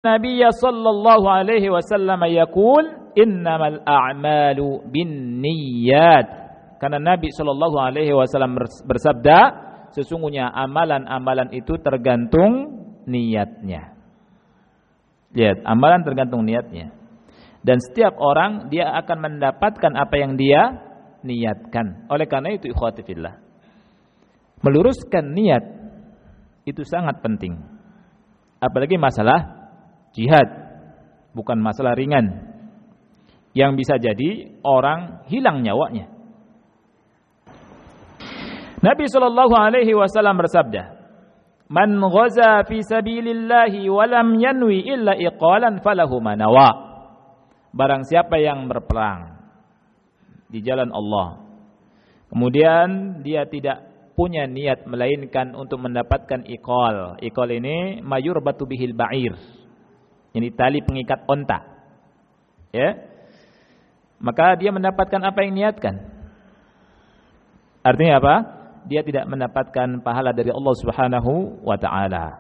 Nabi sallallahu alaihi wasallam yaqul innamal a'malu binniyat. Karena Nabi sallallahu alaihi wasallam bersabda, sesungguhnya amalan-amalan itu tergantung niatnya. Lihat, amalan tergantung niatnya. Dan setiap orang dia akan mendapatkan apa yang dia niatkan. Oleh karena itu ikhwati fillah, meluruskan niat itu sangat penting. Apalagi masalah jihad, bukan masalah ringan yang bisa jadi orang hilang nyawanya. Nabi sallallahu alaihi wasallam bersabda, "Man ghaza fi sabilillahi wa lam yanwi illa iqalan falahu ma nawa." Barang siapa yang berperang di jalan Allah, kemudian dia tidak punya niat melainkan untuk mendapatkan iqal. Iqal ini mayurbatu bihil ba'ir. Ini tali pengikat onta. Ya. Maka dia mendapatkan apa yang niatkan. Artinya apa? Dia tidak mendapatkan pahala dari Allah Subhanahu wa taala.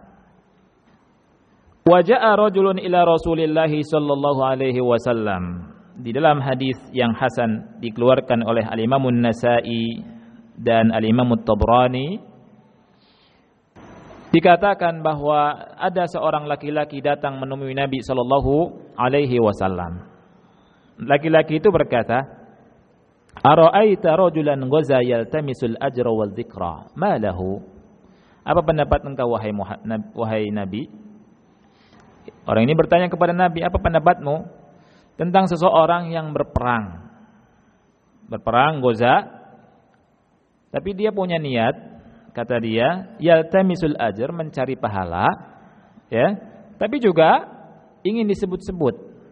Wa jaa rajulun ila Rasulillah sallallahu alaihi wasallam. Di dalam hadis yang hasan dikeluarkan oleh Al-Imam An-Nasa'i dan Al-Imam At-Tabrani, dikatakan bahwa ada seorang laki-laki datang menemui Nabi sallallahu alaihi wasallam. Laki-laki itu berkata, "Ara'aita rajulan ghaza yaltamisul ajra wal dzikra, ma lahu?" Apa pendapat engkau wahai Nabi? Orang ini bertanya kepada Nabi, apa pendapatmu tentang seseorang yang berperang? Berperang ghaza, tapi dia punya niat, kata dia, yaltamisul ajr, mencari pahala, ya, tapi juga ingin disebut-sebut.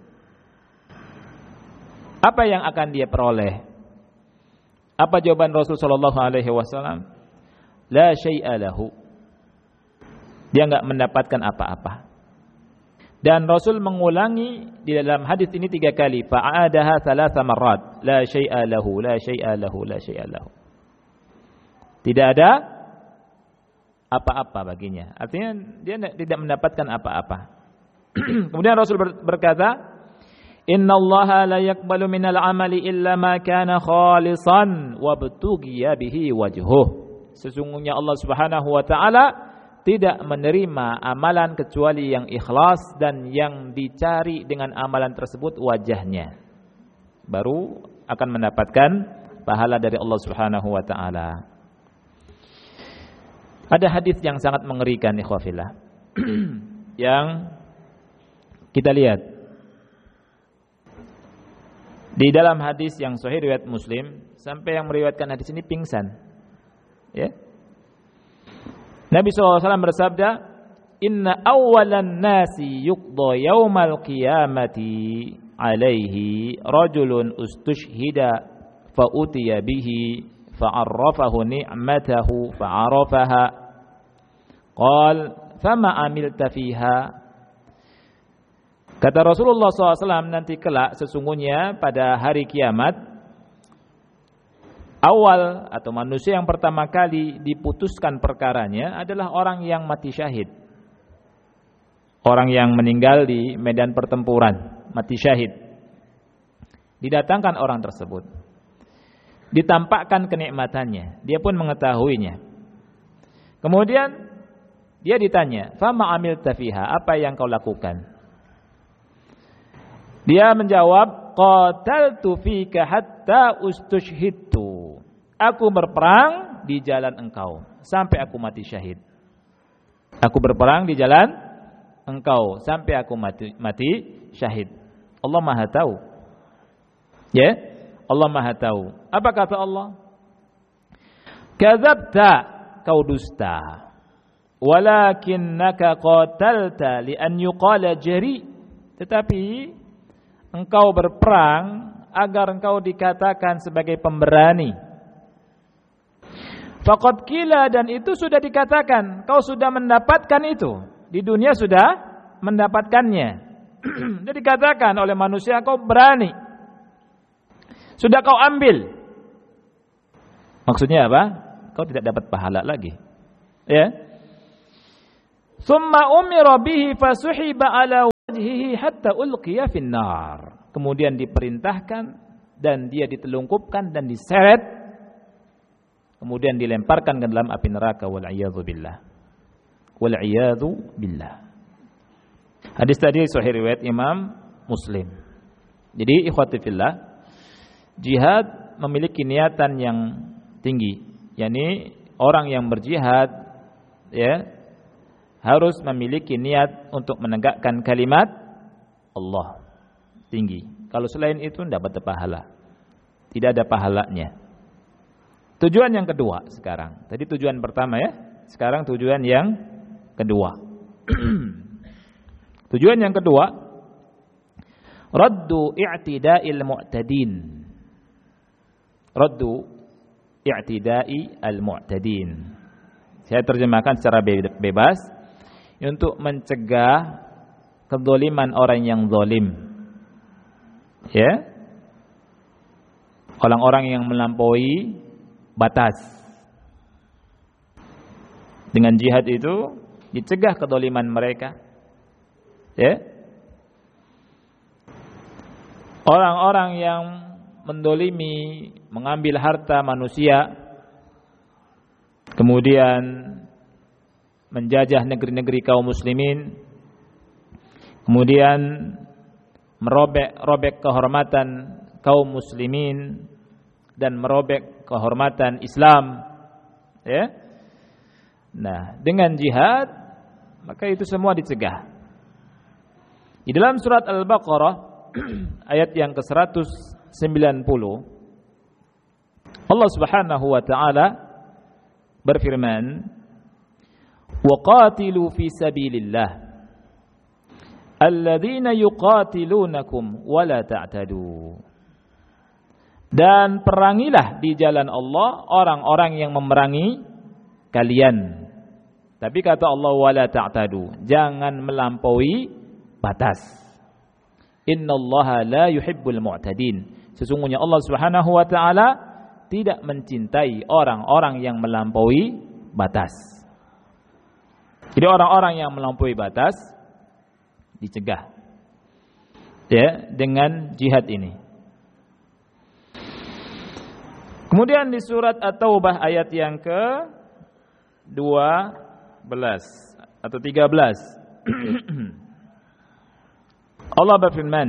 Apa yang akan dia peroleh? Apa jawaban Rasul sallallahu alaihi wasallam? La syai'a lahu. Dia enggak mendapatkan apa-apa. Dan Rasul mengulangi di dalam hadis ini 3 kali, fa'adaha 3 marrat, la syai'a lahu, la syai'a lahu, la syai'a lahu. Tidak ada apa-apa baginya. Artinya dia tidak mendapatkan apa-apa. Kemudian Rasul berkata, "Innallaha la yaqbalu minal amali illa ma kana khalisan wa btughiya bihi wajhuh." Sesungguhnya Allah Subhanahu wa taala tidak menerima amalan kecuali yang ikhlas dan yang dicari dengan amalan tersebut wajahnya. Baru akan mendapatkan pahala dari Allah Subhanahu wa taala. Ada hadis yang sangat mengerikan ikhwafillah yang kita lihat di dalam hadis yang sahih riwayat Muslim, sampai yang meriwayatkan hadis ini pingsan. Ya. Nabi SAW bersabda, "Inna awwalan nasi yuqda yaumal qiyamati alaihi rajulun ustushhida fa utiya bihi fa'arrafahu ni'matahu fa'arafaha qal fama amilta fiha." Kata Rasulullah SAW, nanti kelak sesungguhnya pada hari kiamat, awal atau manusia yang pertama kali diputuskan perkaranya adalah orang yang mati syahid. Orang yang meninggal di medan pertempuran, mati syahid. Didatangkan orang tersebut, ditampakkan kenikmatannya, dia pun mengetahuinya. Kemudian dia ditanya, "Fama amilta fiha?" Apa yang kau lakukan? Dia menjawab, "Qataltu fika hatta ustushhidtu." Aku berperang di jalan engkau sampai aku mati syahid. Aku berperang di jalan engkau sampai aku mati syahid. Allah Maha tahu. Ya? Allah Maha tahu. Apa kata Allah? "Kadzabta," kau dusta. "Walakinnaka qatalta li an yuqala jari." Tetapi engkau berperang agar engkau dikatakan sebagai pemberani. Faqad qila, dan itu sudah dikatakan, kau sudah mendapatkan itu. Di dunia sudah mendapatkannya. Jadi dikatakan oleh manusia kau berani. Sudah kau ambil. Maksudnya apa? Kau tidak dapat pahala lagi. Ya. Tsumma umira bihi fasuhiba ala hatta ulqiya finnar. Kemudian diperintahkan dan dia ditelungkupkan dan diseret, kemudian dilemparkan ke dalam api neraka. Wal iyadzu billah. Wal iyadzu billah. Hadis tadi sahih riwayat Imam Muslim. Jadi ikhwati fillah, jihad memiliki niatan yang tinggi, yakni orang yang berjihad ya harus memiliki niat untuk menegakkan kalimat Allah tinggi. Kalau selain itu tidak dapat pahala. Tidak ada pahalanya. Tujuan yang kedua sekarang. Tadi tujuan pertama ya. Sekarang tujuan yang kedua. Tujuan yang kedua, raddu i'tida'il mu'tadin. Raddu i'tida'il mu'tadin. Saya terjemahkan secara bebas untuk mencegah kezaliman orang yang zalim. Ya. Orang-orang yang melampaui batas. Dengan jihad itu dicegah kezaliman mereka. Ya. Orang-orang yang mendolimi, mengambil harta manusia, kemudian menjajah negeri-negeri kaum muslimin, kemudian merobek kehormatan kaum muslimin dan merobek kehormatan Islam, ya. Nah, dengan jihad maka itu semua dicegah. Di dalam surat Al-Baqarah ayat yang ke-190 Allah Subhanahu wa taala berfirman, "Wa qatilu fi sabilillah alladzina yuqatilunakum wa la ta'tadu." Dan perangilah di jalan Allah orang-orang yang memerangi kalian. Tapi kata Allah, wa la ta'tadu, jangan melampaui batas. Innallaha la yuhibbul mu'tadin. Sesungguhnya Allah Subhanahu wa taala tidak mencintai orang-orang yang melampaui batas. Jadi orang-orang yang melampaui batas dicegah ya dengan jihad ini. Kemudian di surat At-Taubah ayat yang ke-12 atau 13 Allah berfirman,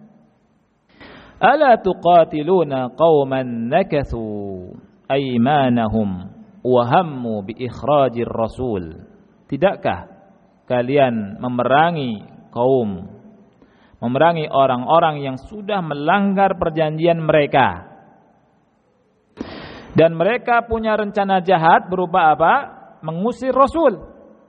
"Ala tuqatiluna qauman nakathu aymanahum wa hammu bi ikhrajir rasul." Tidakkah kalian memerangi orang-orang yang sudah melanggar perjanjian mereka dan mereka punya rencana jahat berupa apa? Mengusir Rasul.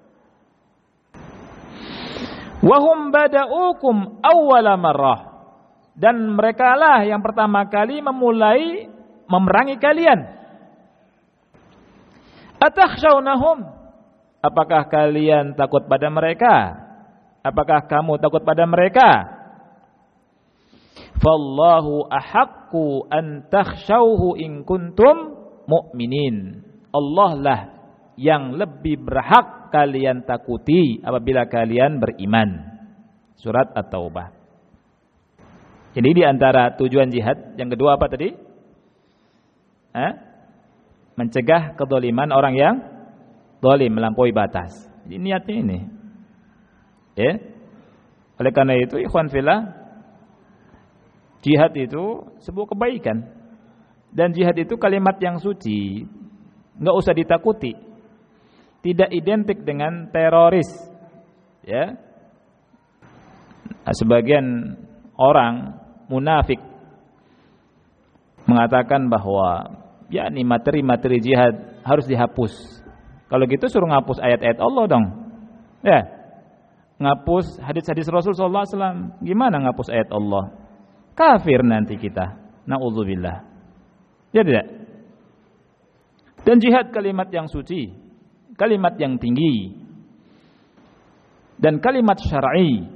Wahum bada'ukum awwala marrah, dan merekalah yang pertama kali memulai memerangi kalian. Atakhshawnahum, apakah kalian takut pada mereka? Apakah kamu takut pada mereka? Fallahu ahaqqu an takhshawhu in kuntum mu'minin. Allah lah yang lebih berhak kalian takuti apabila kalian beriman. Surat At-Taubah. Jadi di antara tujuan jihad yang kedua apa tadi? Mencegah kezaliman orang yang zalim, melampaui batas. Jadi niatnya ini. Ya. Oleh karena itu ikhwan fillah, jihad itu sebuah kebaikan. Dan jihad itu kalimat yang suci. Enggak usah ditakuti. Tidak identik dengan teroris, ya. Sebagian orang munafik mengatakan bahwa yakni materi-materi jihad harus dihapus. Kalau gitu suruh ngapus ayat-ayat Allah dong, ya. Ngapus hadis-hadis Rasul sallallahu alaihi wasallam. Gimana ngapus ayat Allah? Kafir nanti kita. Nauzubillah. Ya tidak. Dan jihad kalimat yang suci, kalimat yang tinggi, dan kalimat syar'i,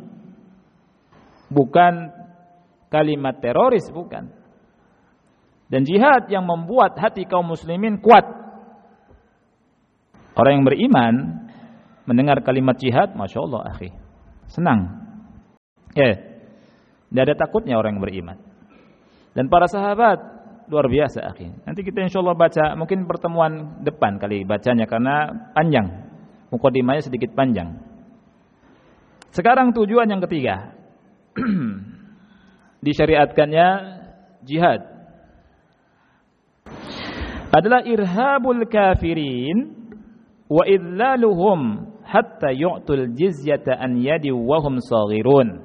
bukan kalimat teroris, bukan. Dan jihad yang membuat hati kaum muslimin kuat. Orang yang beriman mendengar kalimat jihad, masya Allah akhi, senang. Tidak ada takutnya orang yang beriman. Dan para sahabat luar biasa, akhi. Nanti kita insyaallah baca, mungkin pertemuan depan kali bacanya karena panjang. Mukadimahnya sedikit panjang. Sekarang tujuan yang ketiga. Disyariatkannya jihad adalah irhabul kafirin wa idlaluhum hatta yu'tul jizyata an yadi wa hum saghirun.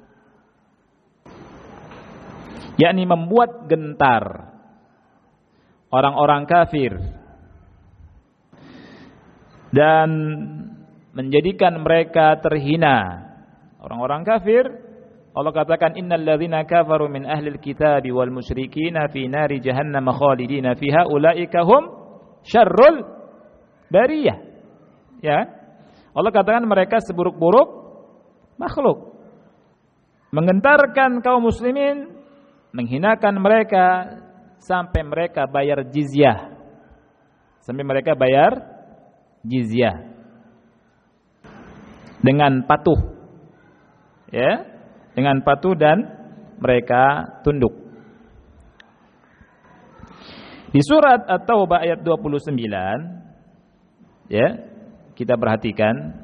Yakni membuat gentar orang-orang kafir dan menjadikan mereka terhina. Orang-orang kafir, Allah katakan innal ladzina kafaru min ahlil kitabi wal musyrikin fi nari jahannam khalidina fiha ulaika hum syarrul bariyah. Ya. Allah katakan mereka seburuk-buruk makhluk. Menggentarkan kaum muslimin, menghinakan mereka sampai mereka bayar jizyah. Sampai mereka bayar jizyah dengan patuh. Ya. Dengan patuh dan mereka tunduk. Di surat At-Taubah ayat 29, ya, kita perhatikan.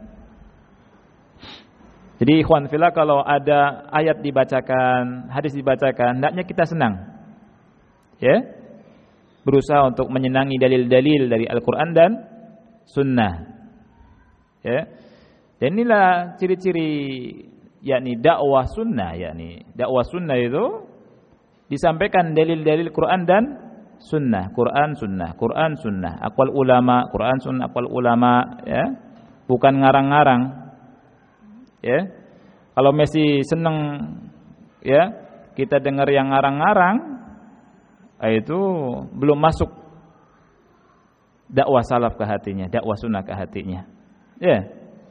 Jadi ikhwan fillah, kalau ada ayat dibacakan, hadis dibacakan, hendaknya kita senang. Ya. Berusaha untuk menyenangi dalil-dalil dari Al-Qur'an dan Sunnah. Ya. Dan inilah ciri-ciri yakni dakwah sunnah. Yakni dakwah sunnah itu disampaikan dalil-dalil Quran dan sunnah, Quran sunnah, Quran sunnah, aqwal ulama, Quran sunnah, aqwal ulama, ya. Bukan ngarang-ngarang. Ya. Kalau masih seneng, ya, kita dengar yang ngarang-ngarang, itu belum masuk dakwah salaf ke hatinya, dakwah sunnah ke hatinya. Ya.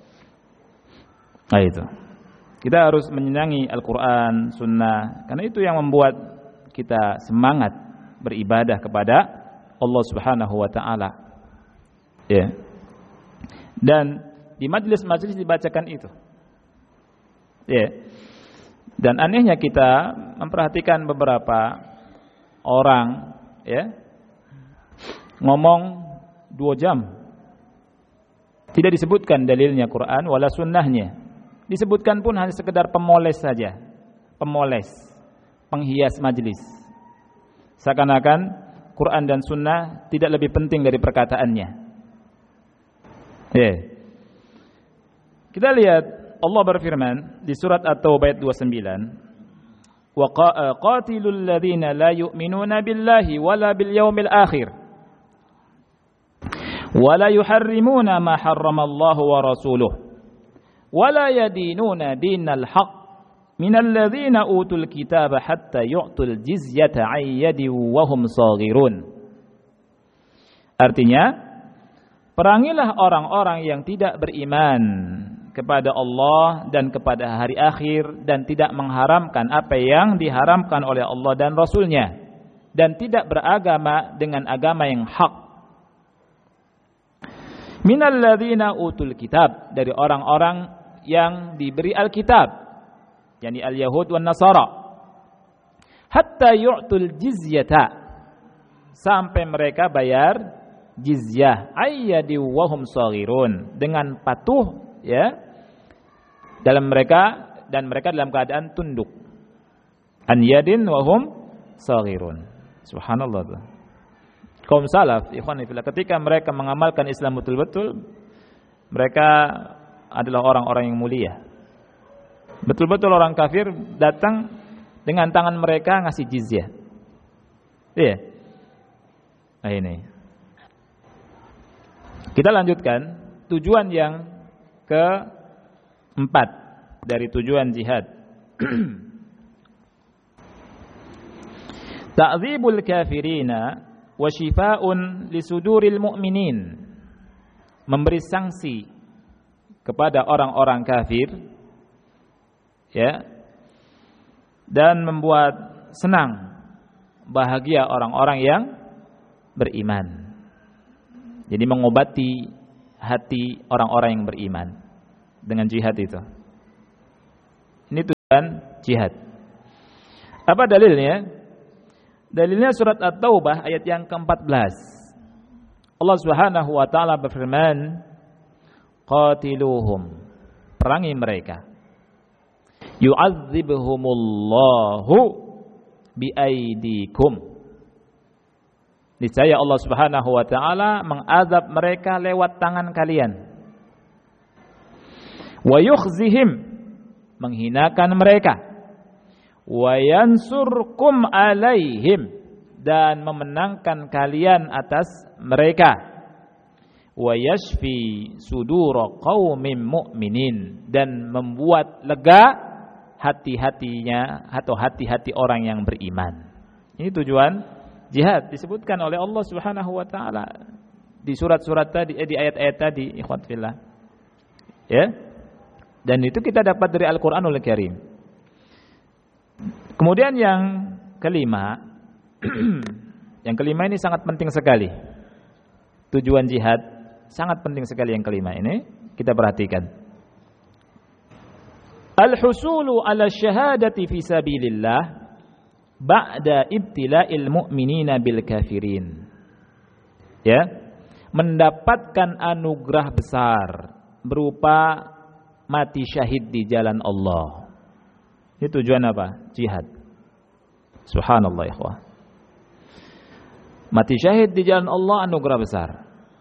Nah, itu. Kita harus menyenangi Al-Quran, Sunnah, karena itu yang membuat kita semangat beribadah kepada Allah Subhanahu Wa Taala. Ya. Dan di majelis-majelis dibacakan itu. Ya. Dan anehnya kita memperhatikan beberapa orang, ya, ngomong 2 jam, tidak disebutkan dalilnya Quran wala sunnahnya. Disebutkan pun hanya sekedar pemoles saja. Pemoles, penghias majelis. Seakan-akan Quran dan Sunnah tidak lebih penting dari perkataannya. Kita lihat Allah berfirman di surat At-Taubah ayat 29, wa qatilul ladzina la yu'minuna billahi wala bil yaumil akhir wala yuharrimuna ma harramallahu wa rasuluhu wala yadinuna dinal haq minal ladzina utul kitaba hatta yu'tul jizyata 'ayyadi wa hum saghirun. Artinya, perangilah orang-orang yang tidak beriman kepada Allah dan kepada hari akhir dan tidak mengharamkan apa yang diharamkan oleh Allah dan Rasul-Nya dan tidak beragama dengan agama yang hak. Minal ladzina utul kitab, dari orang-orang yang diberi Alkitab, yakni al-Yahud wan Nasara, hatta yu'tul jizyata, sampai mereka bayar jizyah, ayyadi wa hum saghirun, dengan patuh, ya, dalam mereka, dan mereka dalam keadaan tunduk. An yadin wa hum saghirun. Subhanallah. Kaum salaf, ikhwan fillah, ketika mereka mengamalkan Islam betul-betul, mereka adalah orang-orang yang mulia. Betul-betul orang kafir datang dengan tangan mereka ngasih jizyah. Iya. Nah, ini. Kita lanjutkan tujuan yang keempat dari tujuan jihad. Ta'dzibul kafirina wa shifaa'un li suduril mu'minin. Memberi sanksi kepada orang-orang kafir, ya, dan membuat senang, bahagia orang-orang yang beriman. Jadi mengobati hati orang-orang yang beriman dengan jihad itu. Ini jihad. Apa dalilnya? Dalilnya surat At-Taubah ayat yang ke-14. Allah Subhanahu wa taala berfirman, "Qatiluhum." Perangi mereka. "Yu'adzibhumullahu biaidikum." Niscaya Allah Subhanahu wa taala mengazab mereka lewat tangan kalian. Wa yukhzihim, menghinakan mereka. Wa yansurkum alaihim, dan memenangkan kalian atas mereka. Wa yashfi sudura qaumin mu'minin, dan membuat lega hati-hatinya atau hati-hati orang yang beriman. Ini tujuan jihad disebutkan oleh Allah Subhanahu wa taala di surat-surat tadi, di ayat-ayat tadi, ikhwan fillah. Ya. Dan itu kita dapat dari Al-Qur'anul Karim. Kemudian yang kelima, yang kelima ini sangat penting sekali. Tujuan jihad sangat penting sekali, yang kelima ini kita perhatikan. Al-husulu 'ala syahadati fi sabilillah ba'da ibtila'il mu'minina bil kafirin. Ya, mendapatkan anugerah besar berupa mati syahid di jalan Allah. Ini tujuan apa? Jihad. Subhanallah ikhwah. Mati syahid di jalan Allah anugerah besar.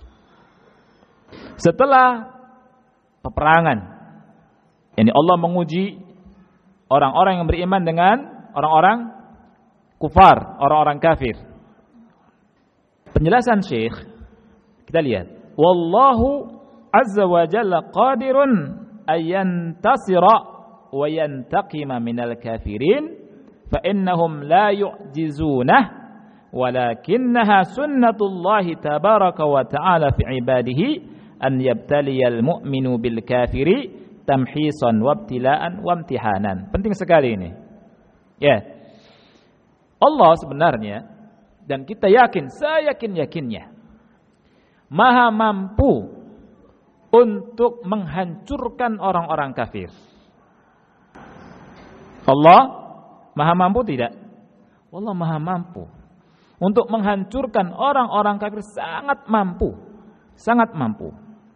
Setelah peperangan, yani Allah menguji orang-orang yang beriman dengan orang-orang kufar, orang-orang kafir. Penjelasan Syekh, kita lihat. Wallahu azza wa jalla qadirun ayyantasira wa yantaqima minal kafirin fa innahum la yu'jizunah walakinnaha sunnatullahi tabaraka wa ta'ala fi ibadihi an yabtaliyal mu'minu bil kafiri tamhisan wabtilaan wamtihanan. Penting sekali ini. Ya. Allah sebenarnya, dan kita yakin, saya yakin-yakinnya, Maha mampu untuk menghancurkan orang-orang kafir. Allah Maha mampu tidak? Allah Maha mampu untuk menghancurkan orang-orang kafir, sangat mampu. Sangat mampu.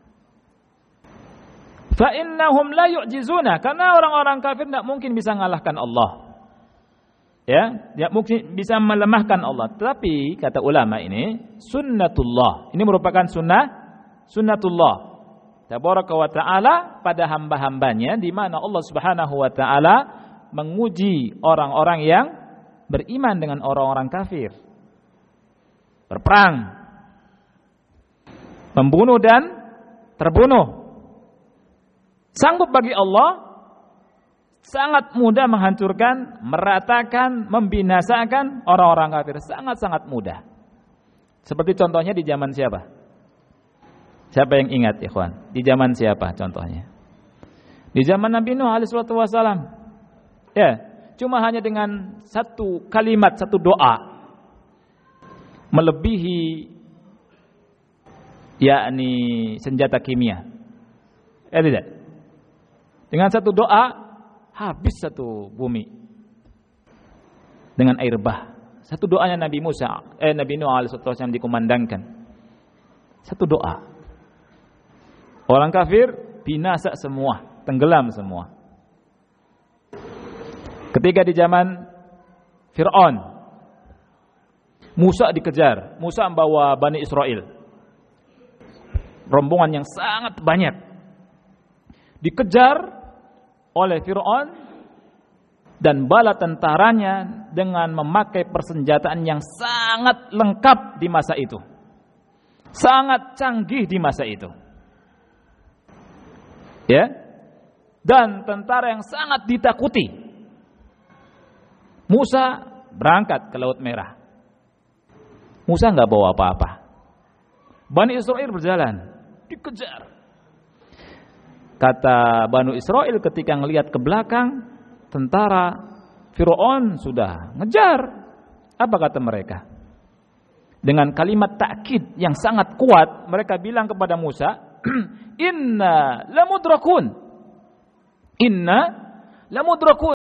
Fa innahum la yu'jizuna, karena orang-orang kafir tidak mungkin bisa mengalahkan Allah. Ya, tidak mungkin bisa melemahkan Allah. Tetapi kata ulama ini sunnatullah. Ini merupakan sunnatullah tabaraka wa ta'ala pada hamba-hambanya, di mana Allah Subhanahu wa ta'ala menguji orang-orang yang beriman dengan orang-orang kafir. Berperang, membunuh dan terbunuh. Sanggup bagi Allah sangat mudah menghancurkan, meratakan, membinasakan orang-orang kafir. Sangat-sangat mudah. Seperti contohnya di zaman siapa? Siapa yang ingat, ikhwan? Di zaman siapa contohnya? Di zaman Nabi Nuh alaihi wassalam. Ya, cuma hanya dengan satu kalimat, satu doa, melebihi yakni senjata kimia. Tidak. Dengan satu doa habis satu bumi dengan air bah. Satu doanya Nabi Nuh alaihi wasallam dikumandangkan. Satu doa. Orang kafir binasa semua, tenggelam semua. Ketika di zaman Fir'aun, Musa dikejar. Musa membawa Bani Israel, rombongan yang sangat banyak, dikejar oleh Fir'aun dan bala tentaranya dengan memakai persenjataan yang sangat lengkap di masa itu, sangat canggih di masa itu, ya, dan tentara yang sangat ditakuti. Musa berangkat ke Laut Merah. Musa nggak bawa apa-apa. Bani Israel berjalan, dikejar. Kata Bani Israel ketika ngelihat ke belakang, tentara Fir'aun sudah ngejar. Apa kata mereka? Dengan kalimat takkid yang sangat kuat, mereka bilang kepada Musa, Inna lamudrakun. Inna lamudrakun.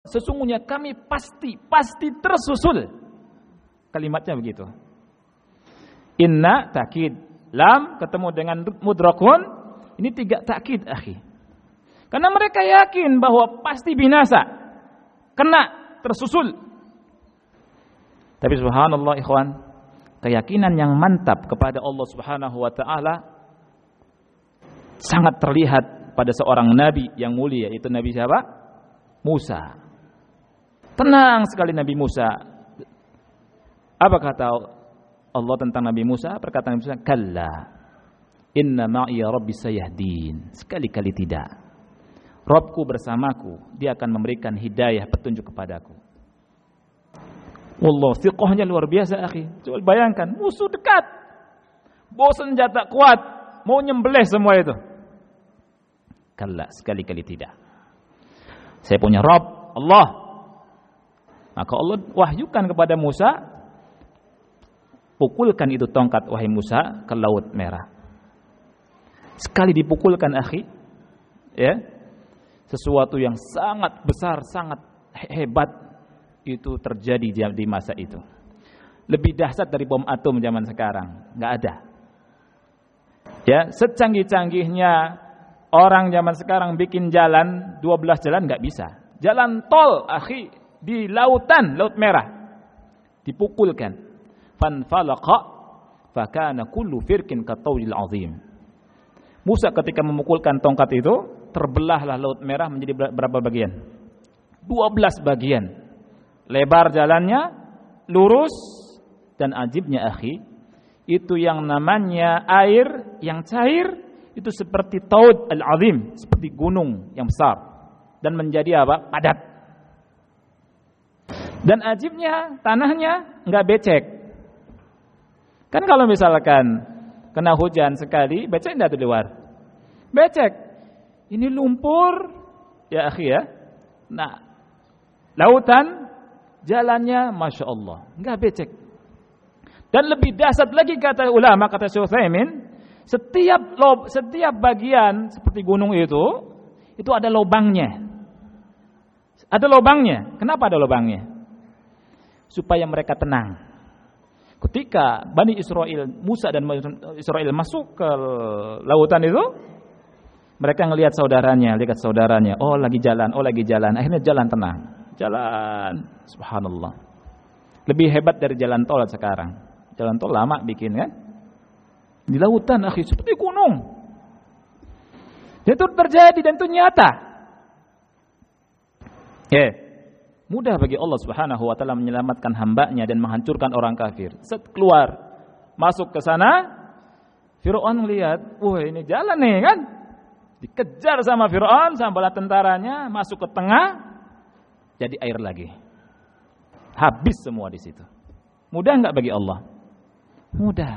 sesungguhnya kami pasti tersusul. Kalimatnya begitu. Inna takkid, lam ketemu dengan mudrakun, ini 3 takkid, akhi. Karena mereka yakin bahwa pasti binasa, kena, tersusul. Tapi subhanallah ikhwan, keyakinan yang mantap kepada Allah Subhanahu wa taala sangat terlihat pada seorang nabi yang mulia, yaitu Nabi siapa? Musa. Tenang sekali Nabi Musa. Apa kata Allah tentang Nabi Musa? Perkataan Nabi Musa, "Kalla, inna ma'iya rabbi sayahdin." Sekali-kali tidak. Rabbku bersamaku, dia akan memberikan hidayah, petunjuk kepadaku. Wallah, thiqahnya luar biasa, akhi. Coba bayangkan, musuh dekat, bawa senjata kuat, mau nyembelih semua itu. Kalla, sekali-kali tidak. Saya punya Rabb, Allah. Maka Allah wahyukan kepada Musa, pukulkan itu tongkat, wahai Musa, ke Laut Merah. Sekali dipukulkan, akhi, ya, sesuatu yang sangat besar, sangat hebat itu terjadi di masa itu. Lebih dahsyat dari bom atom zaman sekarang, nggak ada. Ya, secanggih-canggihnya orang zaman sekarang bikin jalan, 12 jalan nggak bisa. Jalan tol, akhi, di lautan, Laut Merah, dipukulkan. Fanfalaqa fakana kullu firqin katawil azim. Musa ketika memukulkan tongkat itu, terbelahlah Laut Merah menjadi berapa bagian? 12 bagian. Lebar jalannya, lurus, dan ajibnya, akhi, itu yang namanya air yang cair itu seperti taud al-azim, seperti gunung yang besar, dan menjadi apa? Padat. Dan ajibnya tanahnya enggak becek. Kan kalau misalkan kena hujan sekali, becek enggak tuh di luar? Becek. Ini lumpur, ya akhi ya. Nah, lautan jalannya Masya Allah, enggak becek. Dan lebih dahsyat lagi kata ulama, kata Syekh Utsaimin, setiap bagian seperti gunung itu ada lubangnya. Ada lubangnya. Kenapa ada lubangnya? Supaya mereka tenang. Ketika Bani Israel, Musa dan Israel masuk ke lautan itu, mereka ngelihat saudaranya, oh lagi jalan. Akhirnya jalan tenang. Jalan, subhanallah. Lebih hebat dari jalan tol sekarang. Jalan tol lama bikin kan? Di lautan, akhi, seperti gunung. Dan itu terjadi dan itu nyata. Mudah bagi Allah Subhanahu wa taala menyelamatkan hambanya dan menghancurkan orang kafir. Keluar, masuk ke sana, Firaun melihat, wah ini jalan nih kan? Dikejar sama Firaun, sama bala tentaranya, masuk ke tengah, jadi air lagi. Habis semua di situ. Mudah enggak bagi Allah? Mudah.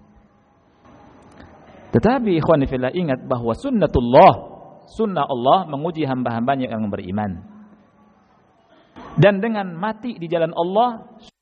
Tetapi ikhwan fillah, ingat bahwa sunnah Allah menguji hamba-hambanya yang beriman. Dan dengan mati di jalan Allah